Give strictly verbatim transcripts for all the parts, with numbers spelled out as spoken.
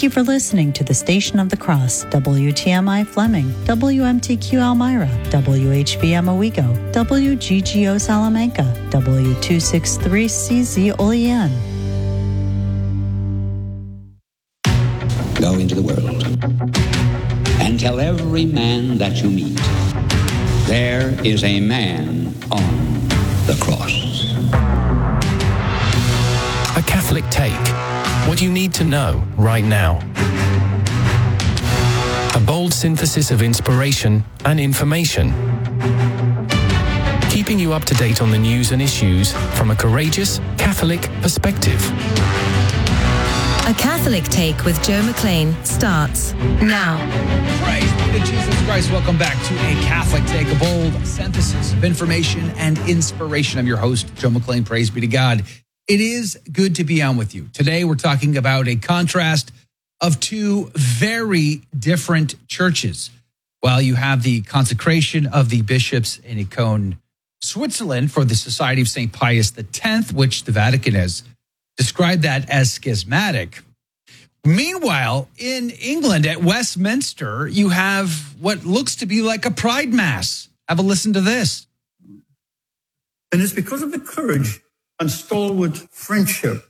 Thank you for listening to the Station of the Cross, W T M I Fleming, W M T Q Elmira, W H V M Owego, W G G O Salamanca, W two sixty-three C Z Olean. Go into the world and tell every man that you meet, there is a man on the cross. A Catholic Take. What you need to know right now. A bold synthesis of inspiration and information. Keeping you up to date on the news and issues from a courageous Catholic perspective. A Catholic Take with Joe McLean starts now. Praise be to Jesus Christ. Welcome back to A Catholic Take, a bold synthesis of information and inspiration. I'm your host, Joe McLean. Praise be to God. It is good to be on with you. Today, we're talking about a contrast of two very different churches. While you have the consecration of the bishops in Icone, Switzerland, for the Society of Saint Pius X, which the Vatican has described that as schismatic. Meanwhile, in England at Westminster, you have what looks to be like a pride mass. Have a listen to this. And it's because of the courage and stalwart friendship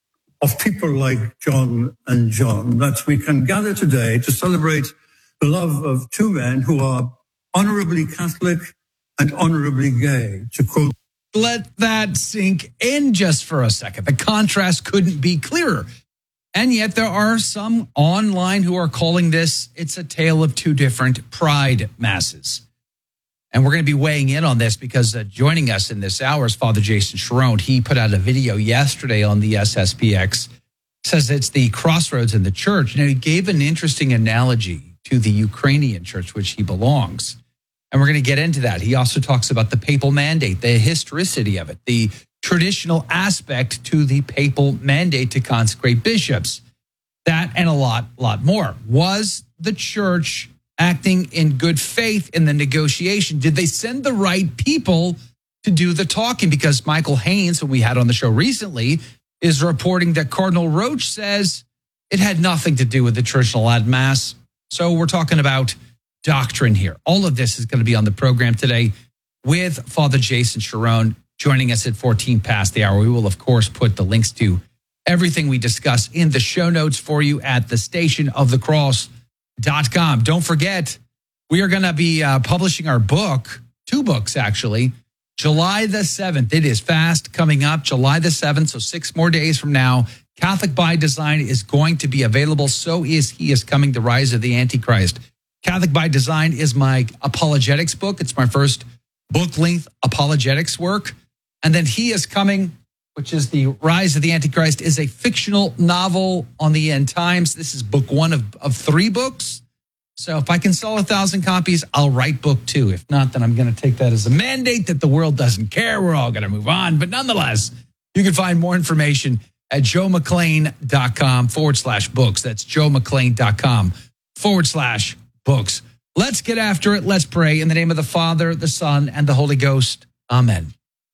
of people like John and John that we can gather today to celebrate the love of two men who are honorably Catholic and honorably gay, to quote. Let that sink in just for a second. The contrast couldn't be clearer. And yet there are some online who are calling this, it's a tale of two different pride masses. And we're going to be weighing in on this because uh, joining us in this hour is Father Jason Cherone. He put out a video yesterday on the S S P X, says it's the crossroads in the church. Now, he gave an interesting analogy to the Ukrainian church, which he belongs. And we're going to get into that. He also talks about the papal mandate, the historicity of it, the traditional aspect to the papal mandate to consecrate bishops. That and a lot, lot more. Was the church acting in good faith in the negotiation? Did they send the right people to do the talking? Because Michael Haynes, who we had on the show recently, is reporting that Cardinal Roach says it had nothing to do with the traditional ad mass. So we're talking about doctrine here. All of this is going to be on the program today with Father Jason Cherone joining us at fourteen past the hour. We will, of course, put the links to everything we discuss in the show notes for you at the station of the cross dot com. Don't forget, we are going to be uh, publishing our book, two books actually, July the seventh. It is fast coming up, July the seventh, so six more days from now. Catholic by Design is going to be available. So is He is Coming, The Rise of the Antichrist. Catholic by Design is my apologetics book. It's my first book-length apologetics work. And then He is Coming, which is The Rise of the Antichrist, is a fictional novel on the end times. This is book one of, of three books. So if I can sell a thousand copies, I'll write book two. If not, then I'm going to take that as a mandate that the world doesn't care. We're all going to move on. But nonetheless, you can find more information at joemclean.com forward slash books. That's joemclean.com forward slash books. Let's get after it. Let's pray in the name of the Father, the Son, and the Holy Ghost. Amen.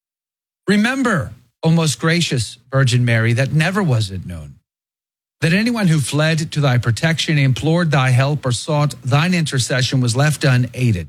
Remember, O most gracious Virgin Mary, that never was it known that anyone who fled to thy protection, implored thy help, or sought thine intercession was left unaided.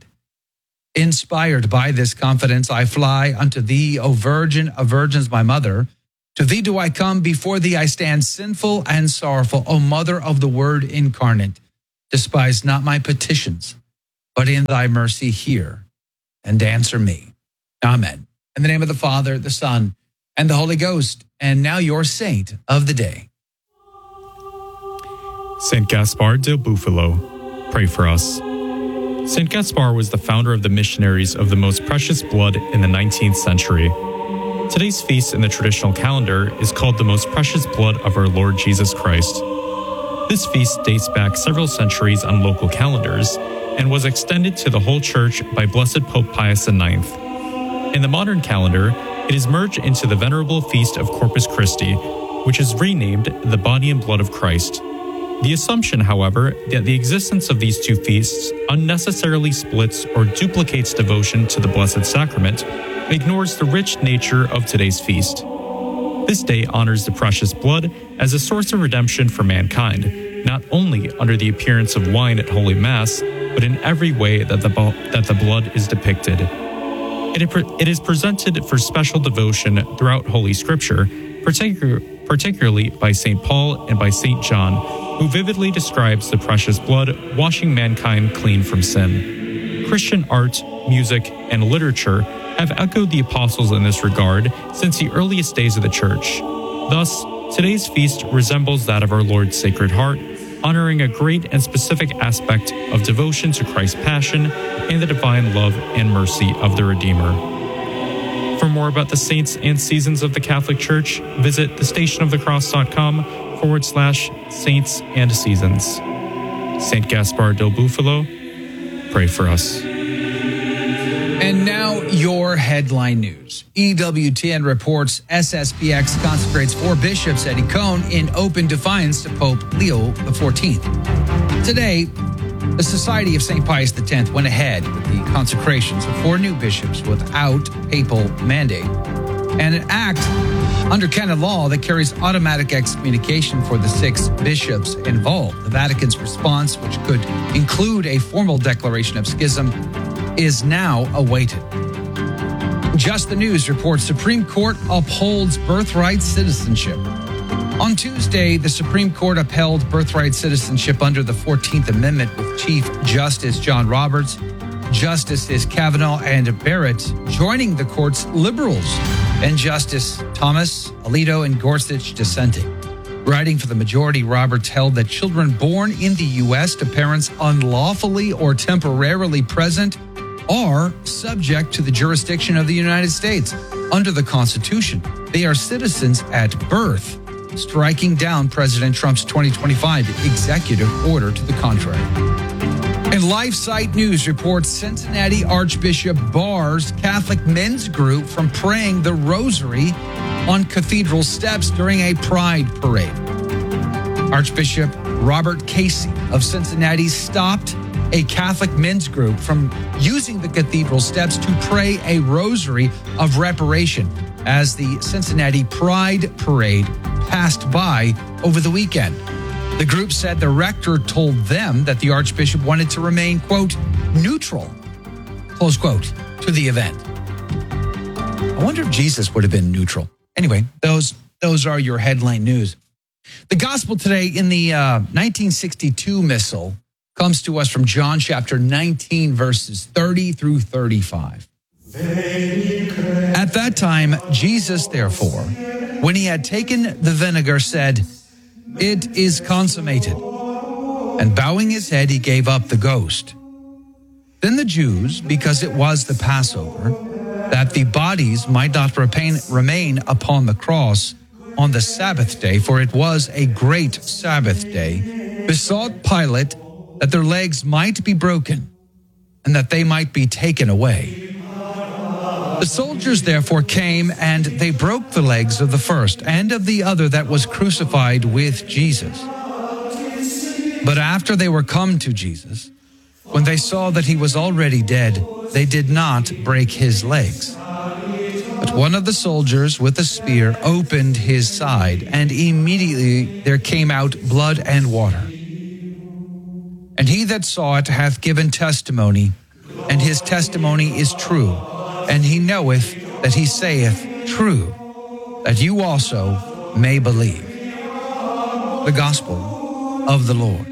Inspired by this confidence, I fly unto thee, O Virgin of Virgins, my mother. To thee do I come, before thee I stand sinful and sorrowful, O Mother of the Word incarnate. Despise not my petitions, but in thy mercy hear and answer me. Amen. In the name of the Father, the Son, and the Holy Ghost. And now your saint of the day. Saint Gaspar del Bufalo, pray for us. Saint Gaspar was the founder of the Missionaries of the Most Precious Blood in the nineteenth century. Today's feast in the traditional calendar is called the Most Precious Blood of our Lord Jesus Christ. This feast dates back several centuries on local calendars and was extended to the whole church by Blessed Pope Pius the ninth. In the modern calendar, it is merged into the venerable feast of Corpus Christi, which is renamed the Body and Blood of Christ. The assumption, however, that the existence of these two feasts unnecessarily splits or duplicates devotion to the Blessed Sacrament ignores the rich nature of today's feast. This day honors the precious blood as a source of redemption for mankind, not only under the appearance of wine at Holy Mass, but in every way that the, that the blood is depicted. It is presented for special devotion throughout Holy Scripture, particular, particularly by Saint Paul and by Saint John, who vividly describes the precious blood washing mankind clean from sin. Christian art, music, and literature have echoed the apostles in this regard since the earliest days of the Church. Thus, today's feast resembles that of our Lord's Sacred Heart, honoring a great and specific aspect of devotion to Christ's passion and the divine love and mercy of the Redeemer. For more about the saints and seasons of the Catholic Church, visit thestationofthecross.com forward slash saints and seasons. Saint Gaspar del Bufalo, pray for us. And now your headline news. E W T N reports S S P X consecrates four bishops at Icone in open defiance to Pope Leo the fourteenth. Today, the Society of Saint Pius the tenth went ahead with the consecrations of four new bishops without papal mandate, and an act under canon law that carries automatic excommunication for the six bishops involved. The Vatican's response, which could include a formal declaration of schism, is now awaited. Just the News reports Supreme Court upholds birthright citizenship. On Tuesday, the Supreme Court upheld birthright citizenship under the fourteenth Amendment with Chief Justice John Roberts, Justices Kavanaugh and Barrett joining the court's liberals, and Justice Thomas, Alito, and Gorsuch dissenting. Writing for the majority, Roberts held that children born in the U S to parents unlawfully or temporarily present are subject to the jurisdiction of the United States. Under the Constitution, they are citizens at birth, striking down President Trump's twenty twenty-five executive order to the contrary. And LifeSite News reports Cincinnati Archbishop bars Catholic men's group from praying the rosary on cathedral steps during a pride parade. Archbishop Robert Casey of Cincinnati stopped a Catholic men's group from using the cathedral steps to pray a rosary of reparation as the Cincinnati Pride Parade passed by over the weekend. The group said the rector told them that the Archbishop wanted to remain, quote, neutral, close quote, to the event. I wonder if Jesus would have been neutral. Anyway, those those are your headline news. The gospel today in the uh, nineteen sixty-two missal comes to us from John chapter nineteen, verses thirty through thirty-five. At that time, Jesus, therefore, when he had taken the vinegar, said, "It is consummated." And bowing his head, he gave up the ghost. Then the Jews, because it was the Passover, that the bodies might not remain upon the cross on the Sabbath day, for it was a great Sabbath day, besought Pilate that their legs might be broken and that they might be taken away. The soldiers therefore came, and they broke the legs of the first and of the other that was crucified with Jesus. But after they were come to Jesus, when they saw that he was already dead, they did not break his legs. But one of the soldiers with a spear opened his side, and immediately there came out blood and water. And he that saw it hath given testimony, and his testimony is true. And he knoweth that he saith true, that you also may believe. The Gospel of the Lord.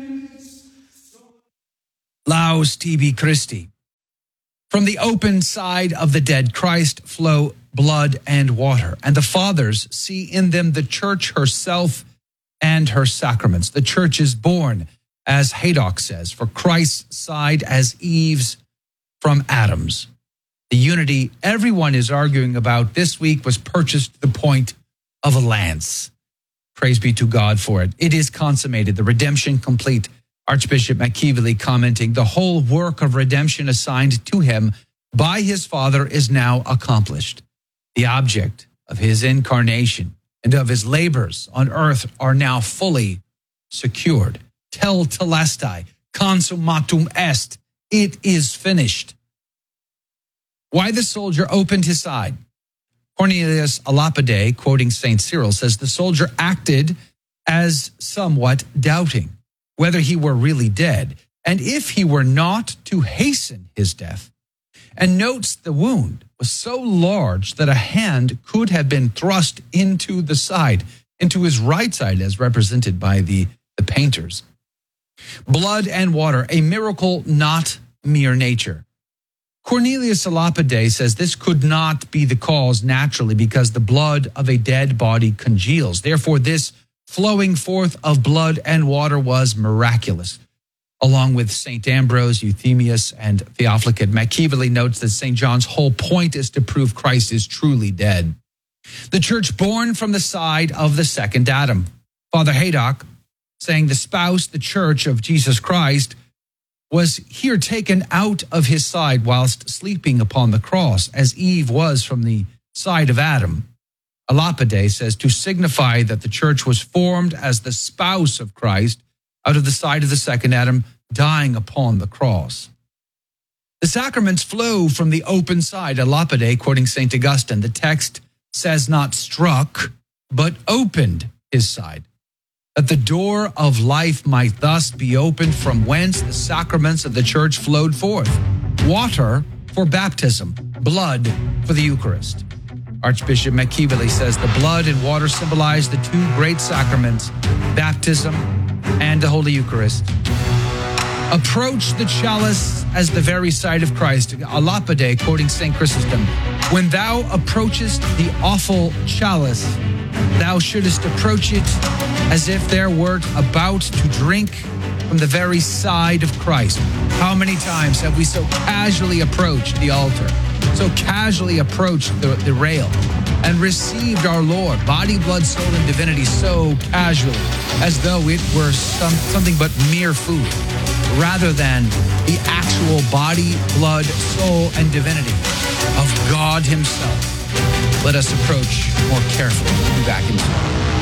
Laus tibi Christi. From the open side of the dead Christ flow blood and water, and the fathers see in them the church herself and her sacraments. The church is born, as Haydock says, for Christ's side as Eve's from Adam's. The unity everyone is arguing about this week was purchased to the point of a lance. Praise be to God for it. It is consummated, the redemption complete. Archbishop McKeevely commenting, the whole work of redemption assigned to him by his Father is now accomplished. The object of his incarnation and of his labors on earth are now fully secured. Tel telestai, consummatum est. It is finished. Why the soldier opened his side? Cornelius a Lapide, quoting Saint Cyril, says the soldier acted as somewhat doubting. whether he were really dead, and if he were not, to hasten his death. And notes the wound was so large that a hand could have been thrust into the side, into his right side, as represented by the, the painters. Blood and water, a miracle, not mere nature. Cornelius a Lapide says this could not be the cause naturally because the blood of a dead body congeals. Therefore, this flowing forth of blood and water was miraculous. Along with Saint Ambrose, Euthemius, and Theophilus, Machiavelli notes that Saint John's whole point is to prove Christ is truly dead. The church born from the side of the second Adam. Father Haydock, saying the spouse, the church of Jesus Christ, was here taken out of his side whilst sleeping upon the cross, as Eve was from the side of Adam. A Lapide says to signify that the church was formed as the spouse of Christ out of the side of the second Adam, dying upon the cross. The sacraments flow from the open side. A Lapide, quoting Saint Augustine, the text says not struck, but opened his side, that the door of life might thus be opened, from whence the sacraments of the church flowed forth. Water for baptism, blood for the Eucharist. Archbishop Machiavelli says the blood and water symbolize the two great sacraments, baptism and the Holy Eucharist. Approach the chalice as the very side of Christ. A Lapide, quoting Saint Chrysostom, when thou approachest the awful chalice, thou shouldest approach it as if thou wert about to drink from the very side of Christ. How many times have we so casually approached the altar, so casually approached the, the rail, and received our Lord, body, blood, soul, and divinity so casually, as though it were some, something but mere food, rather than the actual body, blood, soul, and divinity of God himself. Let us approach more carefully. We'll be back in a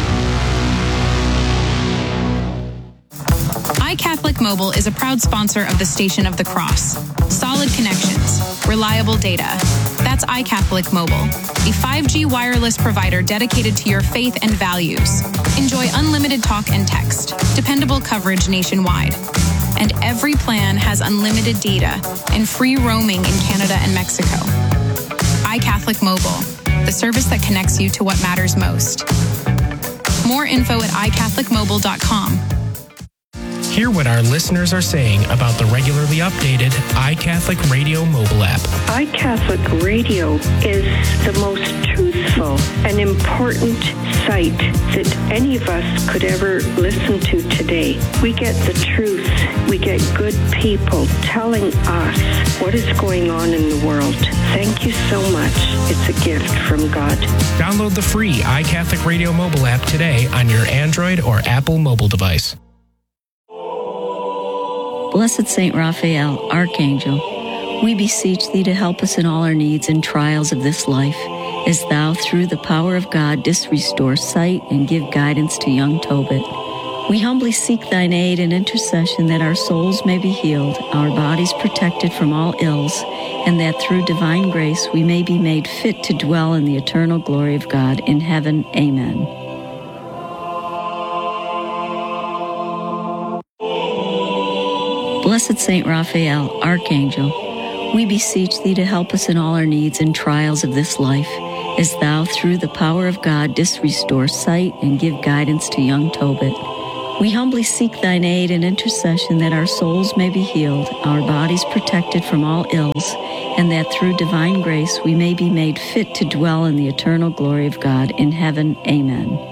iCatholic Mobile is a proud sponsor of the Station of the Cross. Solid connections, reliable data. That's iCatholic Mobile, a five G wireless provider dedicated to your faith and values. Enjoy unlimited talk and text, dependable coverage nationwide. And every plan has unlimited data and free roaming in Canada and Mexico. iCatholic Mobile, the service that connects you to what matters most. More info at i catholic mobile dot com. Hear what our listeners are saying about the regularly updated iCatholic Radio mobile app. iCatholic Radio is the most truthful and important site that any of us could ever listen to today. We get the truth. We get good people telling us what is going on in the world. Thank you so much. It's a gift from God. Download the free iCatholic Radio mobile app today on your Android or Apple mobile device. Blessed Saint Raphael, Archangel, we beseech thee to help us in all our needs and trials of this life, as thou, through the power of God, didst restore sight and give guidance to young Tobit. We humbly seek thine aid and intercession that our souls may be healed, our bodies protected from all ills, and that through divine grace we may be made fit to dwell in the eternal glory of God in heaven. Amen. Blessed Saint Raphael, Archangel, we beseech thee to help us in all our needs and trials of this life, as thou, through the power of God, didst restore sight and give guidance to young Tobit. We humbly seek thine aid and intercession that our souls may be healed, our bodies protected from all ills, and that through divine grace we may be made fit to dwell in the eternal glory of God in heaven. Amen.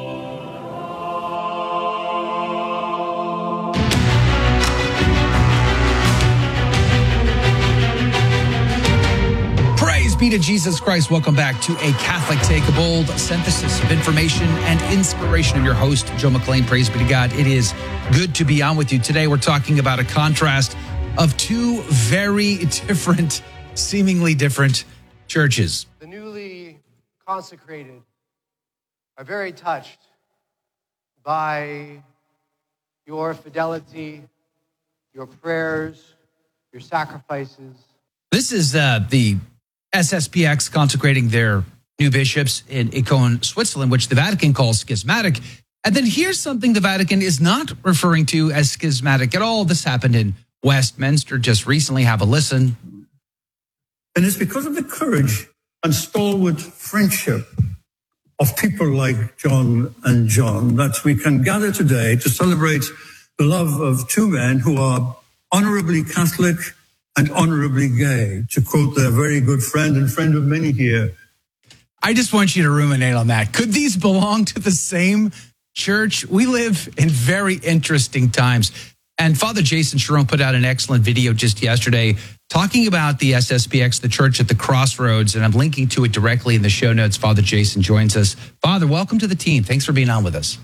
Be to Jesus Christ. Welcome back to A Catholic Take, a bold synthesis of information and inspiration. I'm your host, Joe McLean. Praise be to God. It is good to be on with you. Today, we're talking about a contrast of two very different, seemingly different churches. The newly consecrated are very touched by your fidelity, your prayers, your sacrifices. This is uh, the S S P X consecrating their new bishops in Icon, Switzerland, which the Vatican calls schismatic. And then here's something the Vatican is not referring to as schismatic at all. This happened in Westminster just recently. Have a listen. And it's because of the courage and stalwart friendship of people like John and John that we can gather today to celebrate the love of two men who are honorably Catholic and honorably gay, to quote their very good friend and friend of many here. I just want you to ruminate on that. Could these belong to the same church? We live in very interesting times. And Father Jason Sharon put out an excellent video just yesterday talking about the S S P X, the Church at the Crossroads, and I'm linking to it directly in the show notes. Father Jason joins us. Father, welcome to the team. Thanks for being on with us.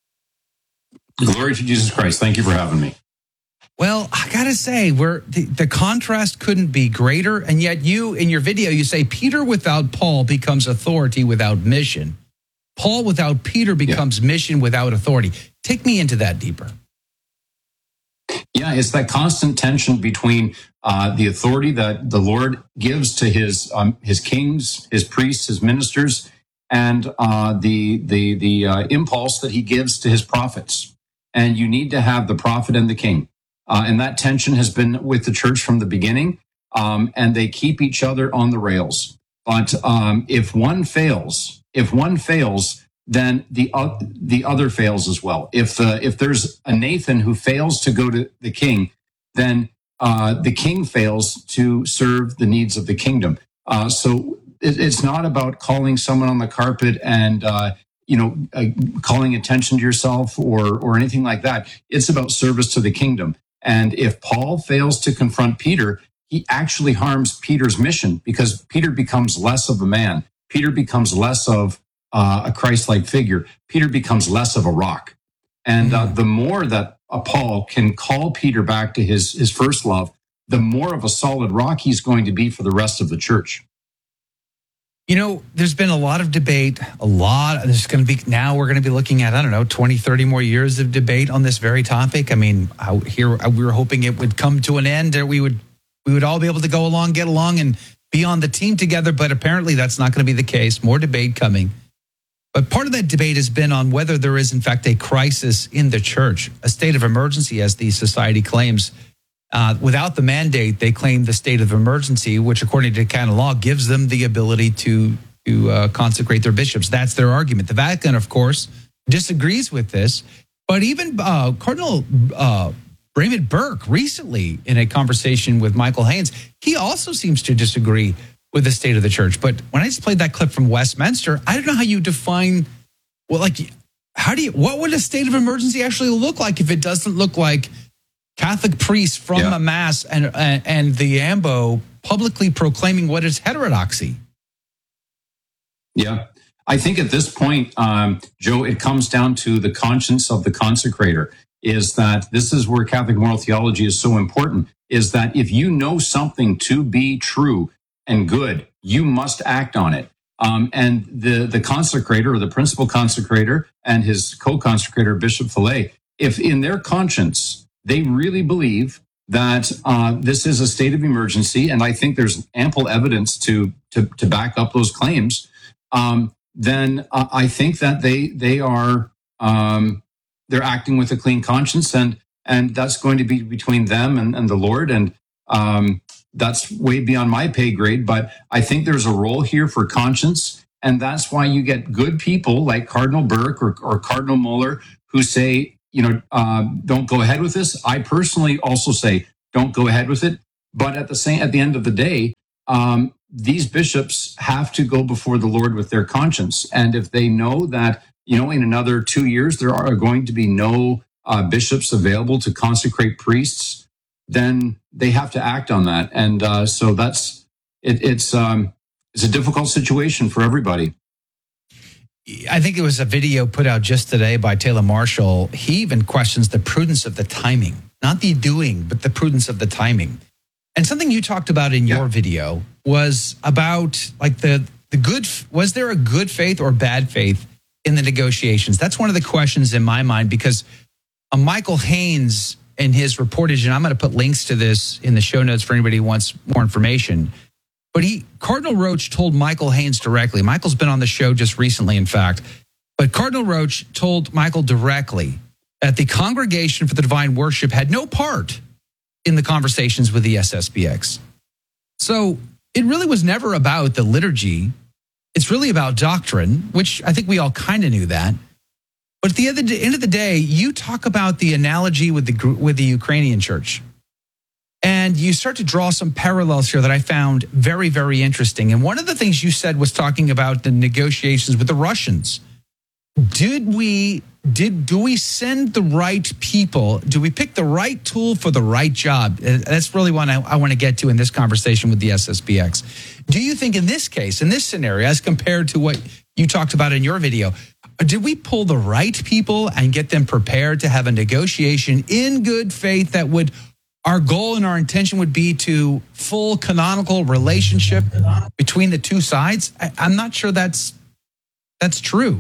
Glory to Jesus Christ. Thank you for having me. Well, I got to say, we're, the, the contrast couldn't be greater. And yet you, in your video, you say Peter without Paul becomes authority without mission. Paul without Peter becomes yeah. mission without authority. Take me into that deeper. Yeah, it's that constant tension between uh, the authority that the Lord gives to his um, his kings, his priests, his ministers, and uh, the the the uh, impulse that he gives to his prophets. And you need to have the prophet and the king. Uh, and that tension has been with the church from the beginning, um, and they keep each other on the rails. But um, if one fails, if one fails, then the uh, the other fails as well. If the if there's a Nathan who fails to go to the king, then uh, the king fails to serve the needs of the kingdom. Uh, so it, it's not about calling someone on the carpet and uh, you know uh, calling attention to yourself or or anything like that. It's about service to the kingdom. And if Paul fails to confront Peter, he actually harms Peter's mission because Peter becomes less of a man. Peter becomes less of uh, a Christ-like figure. Peter becomes less of a rock. And uh, the more that uh, Paul can call Peter back to his, his first love, the more of a solid rock he's going to be for the rest of the church. You know, there's been a lot of debate, a lot. There's going to be, now we're going to be looking at, I don't know, twenty, thirty more years of debate on this very topic. I mean, I, here we were hoping it would come to an end, or we would, we would all be able to go along, get along and be on the team together. But apparently that's not going to be the case. More debate coming. But part of that debate has been on whether there is, in fact, a crisis in the church, a state of emergency, as the society claims. Uh, without the mandate, they claim the state of emergency, which, according to canon law, gives them the ability to to uh, consecrate their bishops. That's their argument. The Vatican, of course, disagrees with this. But even uh, Cardinal uh, Raymond Burke recently, in a conversation with Michael Haynes, he also seems to disagree with the state of the church. But when I just played that clip from Westminster, I don't know how you define, well, like, how do you, what would a state of emergency actually look like if it doesn't look like Catholic priests from yeah. a mass and, and and the A M B O publicly proclaiming what is heterodoxy? Yeah, I think at this point, um, Joe, it comes down to the conscience of the consecrator. Is that this is where Catholic moral theology is so important? Is that if you know something to be true and good, you must act on it. Um, and the the consecrator or the principal consecrator and his co-consecrator, Bishop Fillet, if in their conscience they really believe that uh, this is a state of emergency, and I think there's ample evidence to to, to back up those claims, um, then uh, I think that they they are um, they're acting with a clean conscience, and and that's going to be between them and, and the Lord, and um, that's way beyond my pay grade. But I think there's a role here for conscience, and that's why you get good people like Cardinal Burke or, or Cardinal Muller who say, you know, uh, don't go ahead with this. I personally also say, don't go ahead with it. But at the same, at the end of the day, um, these bishops have to go before the Lord with their conscience. And if they know that, you know, in another two years, there are going to be no uh, bishops available to consecrate priests, then they have to act on that. And uh, so that's, it, it's, um, it's a difficult situation for everybody. I think it was a video put out just today by Taylor Marshall. He even questions the prudence of the timing, not the doing, but the prudence of the timing. And something you talked about in your yeah. video was about like the, the good, was there a good faith or bad faith in the negotiations? That's one of the questions in my mind, because uh, Michael Haynes in his reportage, and I'm going to put links to this in the show notes for anybody who wants more information. But he, Cardinal Roach told Michael Haynes directly, Michael's been on the show just recently, in fact, But Cardinal Roach told Michael directly that the Congregation for the Divine Worship had no part in the conversations with the S S B X. So it really was never about the liturgy. It's really about doctrine, which I think we all kind of knew that. But at the end of the day, you talk about the analogy with the with the Ukrainian church. And you start to draw some parallels here that I found very, very interesting. And one of the things you said was talking about the negotiations with the Russians. Did we did do we send the right people? Do we pick the right tool for the right job? That's really what I, I want to get to in this conversation with the S S B X. Do you think in this case, in this scenario, as compared to what you talked about in your video, did we pull the right people and get them prepared to have a negotiation in good faith that would, our goal and our intention would be to full canonical relationship between the two sides? I, I'm not sure that's that's true.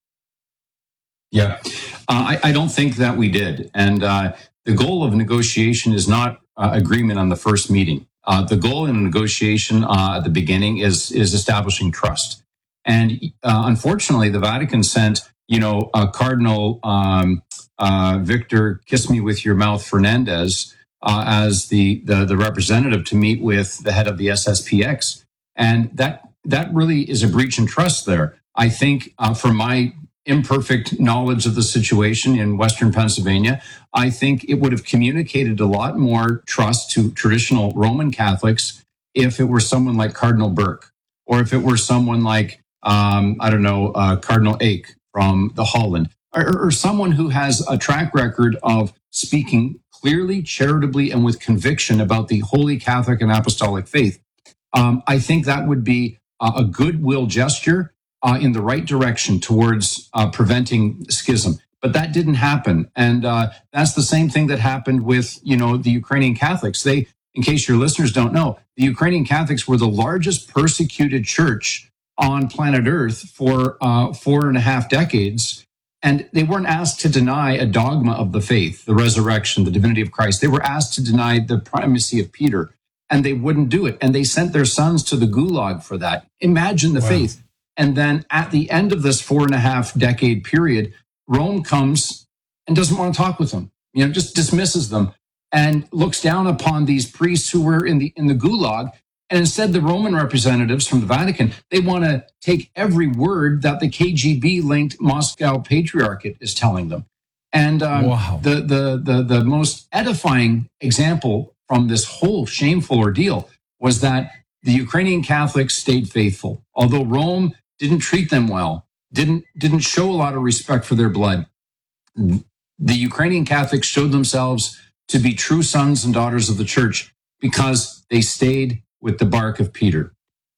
Yeah, uh, I, I don't think that we did. And uh, the goal of negotiation is not uh, agreement on the first meeting. Uh, the goal in a negotiation uh, at the beginning is is establishing trust. And uh, unfortunately, the Vatican sent, you know, uh, Cardinal um, uh, Victor Kiss Me With Your Mouth Fernandez uh, as the, the the representative to meet with the head of the S S P X. And that that really is a breach in trust there. I think uh, from my imperfect knowledge of the situation in Western Pennsylvania, I think it would have communicated a lot more trust to traditional Roman Catholics if it were someone like Cardinal Burke, or if it were someone like, um, I don't know, uh, Cardinal Ake from the Holland, or, or someone who has a track record of speaking clearly, charitably, and with conviction about the Holy Catholic and Apostolic faith. Um, I think that would be a, a goodwill gesture Uh, in the right direction towards uh, preventing schism. But that didn't happen. And uh, that's the same thing that happened with, you know, the Ukrainian Catholics. They, in case your listeners don't know, the Ukrainian Catholics were the largest persecuted church on planet Earth for uh, four and a half decades. And they weren't asked to deny a dogma of the faith, the resurrection, the divinity of Christ. They were asked to deny the primacy of Peter, and they wouldn't do it. And they sent their sons to the gulag for that. Imagine the wow. faith. And then at the end of this four and a half decade period, Rome comes and doesn't want to talk with them, you know, just dismisses them and looks down upon these priests who were in the in the gulag. And instead, the Roman representatives from the Vatican, they want to take every word that the K G B-linked Moscow Patriarchate is telling them. And um, wow. the, the the the most edifying example from this whole shameful ordeal was that the Ukrainian Catholics stayed faithful, although Rome didn't treat them well, didn't didn't show a lot of respect for their blood. The Ukrainian Catholics showed themselves to be true sons and daughters of the church because they stayed with the bark of Peter.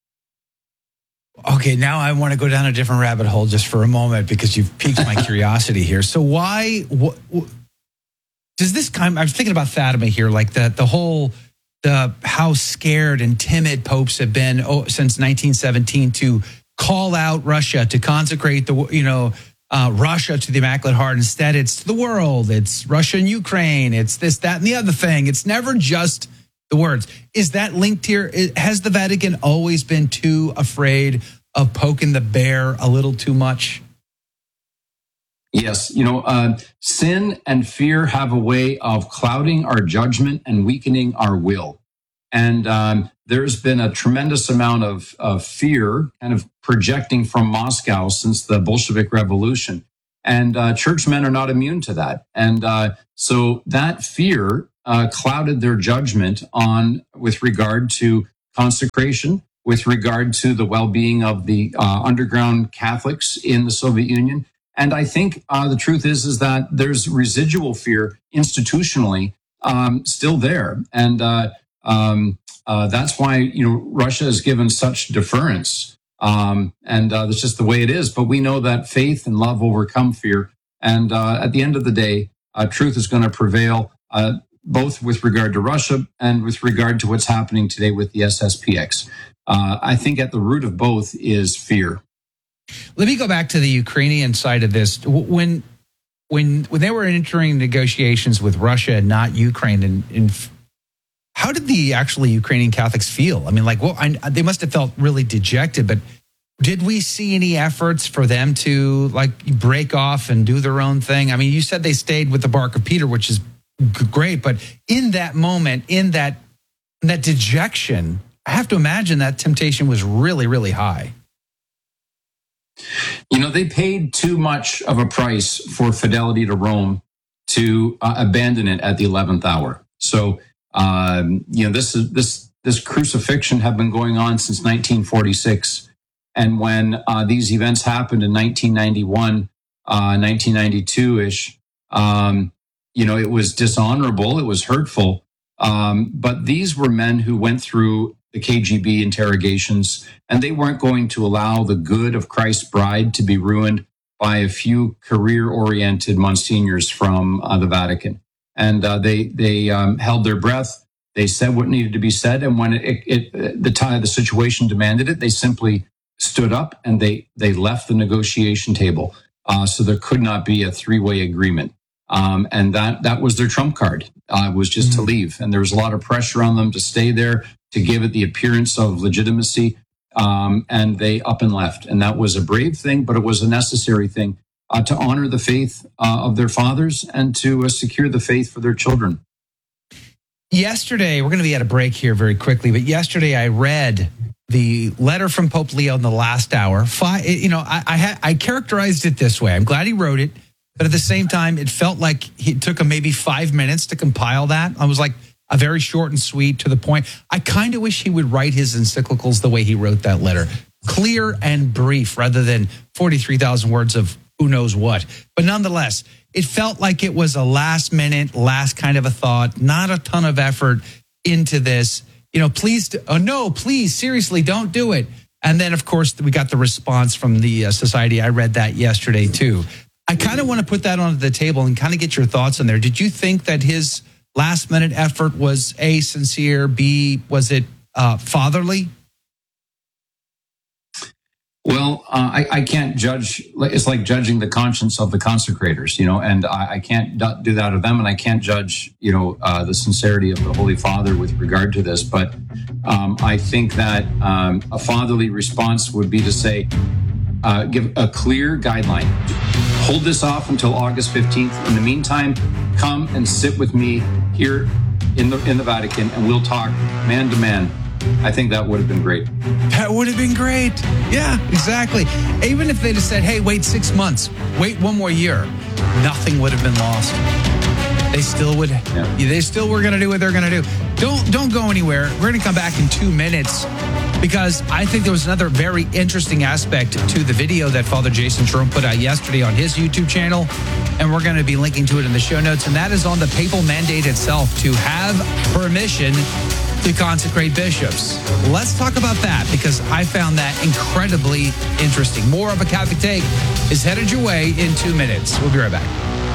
Okay, now I want to go down a different rabbit hole just for a moment because you've piqued my curiosity here. So why what, what, does this kind? I was thinking about Fatima here, like the the whole the how scared and timid popes have been oh, since nineteen seventeen to call out Russia, to consecrate the, you know, uh, Russia to the Immaculate Heart. Instead, it's the world. It's Russia and Ukraine. It's this, that, and the other thing. It's never just the words. Is that linked here? Has the Vatican always been too afraid of poking the bear a little too much? Yes. You know, uh, sin and fear have a way of clouding our judgment and weakening our will. And um, there's been a tremendous amount of, of fear kind of projecting from Moscow since the Bolshevik Revolution. And uh, churchmen are not immune to that. And uh, so that fear uh, clouded their judgment on with regard to consecration, with regard to the well-being of the uh, underground Catholics in the Soviet Union. And I think uh, the truth is, is that there's residual fear institutionally um, still there. And uh, um, uh, that's why, you know, Russia is given such deference. Um, and uh, that's just the way it is. But we know that faith and love overcome fear. And uh, at the end of the day, uh, truth is going to prevail, uh, both with regard to Russia and with regard to what's happening today with the S S P X. Uh, I think at the root of both is fear. Let me go back to the Ukrainian side of this. When when when they were entering negotiations with Russia and not Ukraine, and, and how did the actually Ukrainian Catholics feel? I mean, like, well, I, they must have felt really dejected, but did we see any efforts for them to like break off and do their own thing? I mean, you said they stayed with the bark of Peter, which is g- great, but in that moment, in that in that dejection, I have to imagine that temptation was really, really high. You know, they paid too much of a price for fidelity to Rome to uh, abandon it at the eleventh hour. So, um, you know, this is this this crucifixion had been going on since nineteen forty-six. And when uh, these events happened in nineteen ninety-one, uh, nineteen ninety-two-ish, um, you know, it was dishonorable, it was hurtful. Um, but these were men who went through the K G B interrogations, and they weren't going to allow the good of Christ's bride to be ruined by a few career-oriented monsignors from uh, the Vatican. And uh, they they um, held their breath. They said what needed to be said, and when it, it, it the time the situation demanded it, they simply stood up and they they left the negotiation table. Uh, so there could not be a three-way agreement. Um, and that that was their trump card, uh, was just mm-hmm. to leave. And there was a lot of pressure on them to stay there, to give it the appearance of legitimacy. Um, and they up and left. And that was a brave thing, but it was a necessary thing uh, to honor the faith uh, of their fathers and to uh, secure the faith for their children. Yesterday, we're going to be at a break here very quickly, but yesterday I read the letter from Pope Leo in the last hour. Five, you know, I I, had, I characterized it this way. I'm glad he wrote it, but at the same time, it felt like it took him maybe five minutes to compile that. I was like a very short and sweet, to the point. I kind of wish he would write his encyclicals the way he wrote that letter. Clear and brief rather than forty-three thousand words of who knows what. But nonetheless, it felt like it was a last minute, last kind of a thought, not a ton of effort into this. You know, please, oh no, please, seriously, don't do it. And then, of course, we got the response from the uh, society. I read that yesterday, too. I kind of want to put that on the table and kind of get your thoughts on there. Did you think that his last minute effort was A, sincere, B, was it uh, fatherly? Well, uh, I, I can't judge. It's like judging the conscience of the consecrators, you know, and I, I can't do that of them. And I can't judge, you know, uh, the sincerity of the Holy Father with regard to this. But um, I think that um, a fatherly response would be to say, uh, give a clear guideline. Hold this off until August fifteenth. In the meantime, come and sit with me here in the in the Vatican, and we'll talk man to man. I think that would have been great. That would have been great. Yeah, exactly. Even if they just said, hey, wait six months, wait one more year, nothing would have been lost. They still would, yeah. they still were going to do what they're going to do. Don't, don't go anywhere. We're going to come back in two minutes because I think there was another very interesting aspect to the video that Father Jason Jerome put out yesterday on his YouTube channel. And we're going to be linking to it in the show notes. And that is on the papal mandate itself to have permission to consecrate bishops. Let's talk about that because I found that incredibly interesting. More of A Catholic Take is headed your way in two minutes. We'll be right back.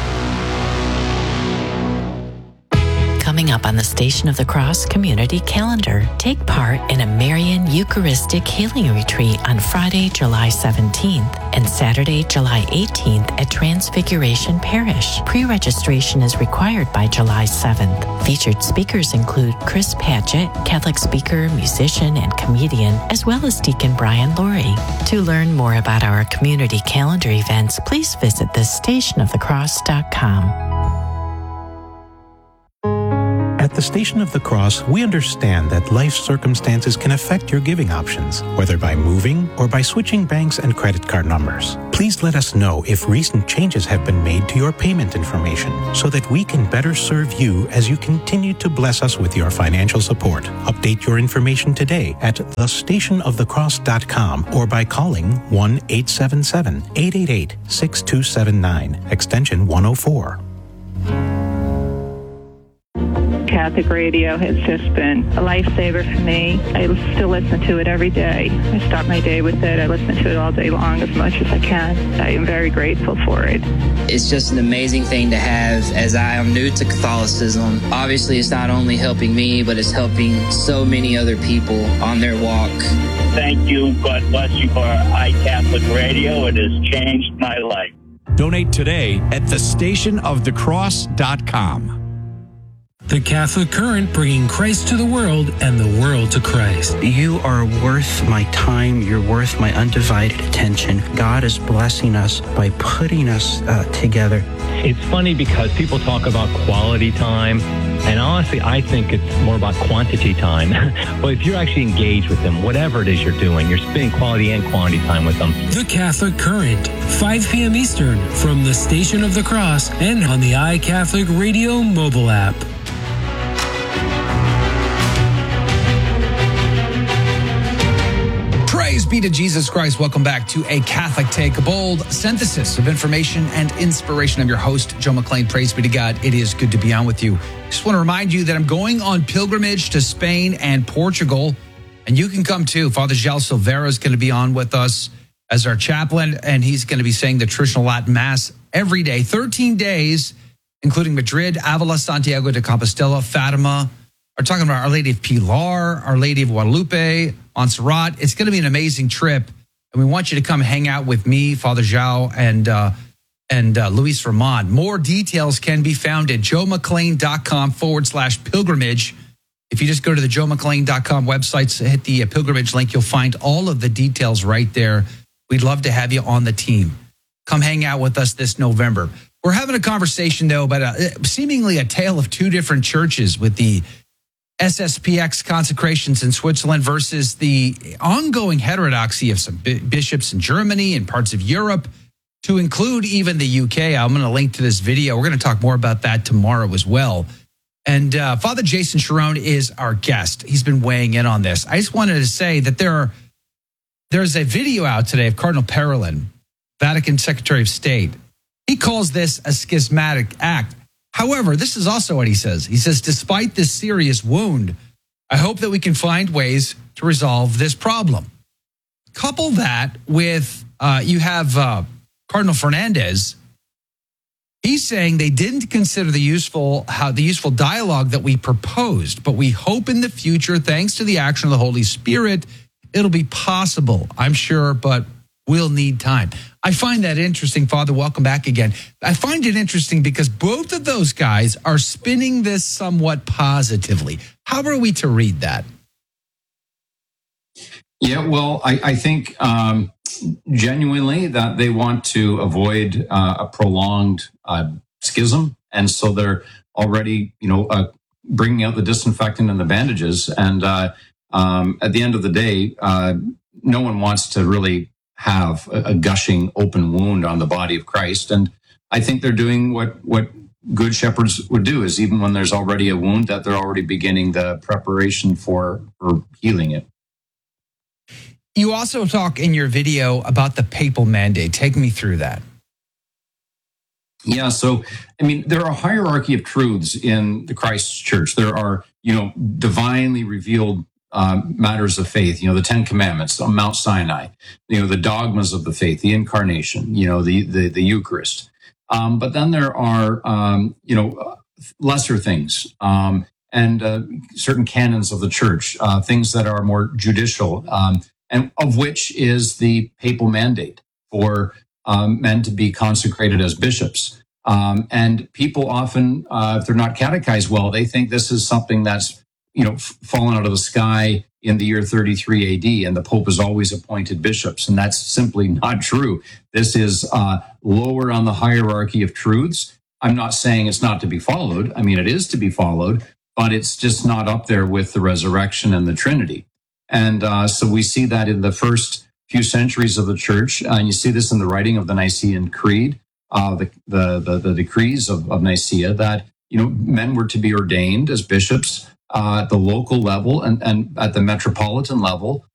Coming up on the Station of the Cross community calendar, take part in a Marian Eucharistic Healing Retreat on Friday, July seventeenth and Saturday, July eighteenth at Transfiguration Parish. Pre-registration is required by July seventh. Featured speakers include Chris Padgett, Catholic speaker, musician, and comedian, as well as Deacon Brian Laurie. To learn more about our community calendar events, please visit the station of the cross dot com. At the Station of the Cross, we understand that life circumstances can affect your giving options, whether by moving or by switching banks and credit card numbers. Please let us know if recent changes have been made to your payment information so that we can better serve you as you continue to bless us with your financial support. Update your information today at the station of the cross dot com or by calling one eight seven seven, eight eight eight, six two seven nine, extension one oh four. Catholic radio has just been a lifesaver for me. I still listen to it every day. I start my day with it. I listen to it all day long as much as I can. I am very grateful for it. It's just an amazing thing to have as I am new to Catholicism. Obviously, it's not only helping me, but it's helping so many other people on their walk. Thank you. God bless you for iCatholic Radio. It has changed my life. Donate today at the station of the cross dot com. The Catholic Current, bringing Christ to the world and the world to Christ. You are worth my time. You're worth my undivided attention. God is blessing us by putting us uh, together. It's funny because people talk about quality time, and honestly, I think it's more about quantity time. But if you're actually engaged with them, whatever it is you're doing, you're spending quality and quantity time with them. The Catholic Current, five p.m. Eastern, from the Station of the Cross and on the iCatholic Radio mobile app. Praise be to Jesus Christ. Welcome back to A Catholic Take, a bold synthesis of information and inspiration. I'm your host, Joe McClain. Praise be to God. It is good to be on with you. Just want to remind you that I'm going on pilgrimage to Spain and Portugal, and you can come too. Father João Silveira is going to be on with us as our chaplain, and he's going to be saying the traditional Latin Mass every day, thirteen days, including Madrid, Avila, Santiago de Compostela, Fatima. We're talking about Our Lady of Pilar, Our Lady of Guadalupe, Montserrat. It's going to be an amazing trip, and we want you to come hang out with me, Father João, and uh, and uh, Luis Ramon. More details can be found at joemcclain.com forward slash pilgrimage. If you just go to the joe mcclain dot com website, hit the pilgrimage link, you'll find all of the details right there. We'd love to have you on the team. Come hang out with us this November. We're having a conversation, though, about a, seemingly a tale of two different churches with the S S P X consecrations in Switzerland versus the ongoing heterodoxy of some bishops in Germany and parts of Europe, to include even the U K. I'm going to link to this video. We're going to talk more about that tomorrow as well. And uh, Father Jason Cherone is our guest. He's been weighing in on this. I just wanted to say that there are, there's a video out today of Cardinal Parolin, Vatican Secretary of State. He calls this a schismatic act. However, this is also what he says. He says, despite this serious wound, I hope that we can find ways to resolve this problem. Couple that with, uh, you have uh, Cardinal Fernandez. He's saying they didn't consider the useful how the useful dialogue that we proposed, but we hope in the future, thanks to the action of the Holy Spirit, it'll be possible, I'm sure, but we'll need time. I find that interesting, Father. Welcome back again. I find it interesting because both of those guys are spinning this somewhat positively. How are we to read that? Yeah, well, I, I think um, genuinely that they want to avoid uh, a prolonged uh, schism. And so they're already, you know, uh, bringing out the disinfectant and the bandages. And uh, um, at the end of the day, uh, no one wants to really have a, a gushing open wound on the body of Christ. And I think they're doing what, what good shepherds would do, is even when there's already a wound, that they're already beginning the preparation for, for healing it. You also talk in your video about the papal mandate. Take me through that. Yeah, so, I mean, there are a hierarchy of truths in the Christ Church. There are, you know, divinely revealed Um, matters of faith, you know, the Ten Commandments on Mount Sinai, you know, the dogmas of the faith, the incarnation, you know, the the, the Eucharist. Um, but then there are, um, you know, lesser things um, and uh, certain canons of the church, uh, things that are more judicial, um, and of which is the papal mandate for um, men to be consecrated as bishops. Um, and people often, uh, if they're not catechized well, they think this is something that's, you know, fallen out of the sky in the year thirty-three A D, and the Pope has always appointed bishops. And that's simply not true. This is uh, lower on the hierarchy of truths. I'm not saying it's not to be followed. I mean, it is to be followed, but it's just not up there with the resurrection and the Trinity. And uh, so we see that in the first few centuries of the church, uh, and you see this in the writing of the Nicene Creed, uh, the, the, the, the decrees of, of Nicaea, that, you know, men were to be ordained as bishops Uh, at the local level and, and at the metropolitan level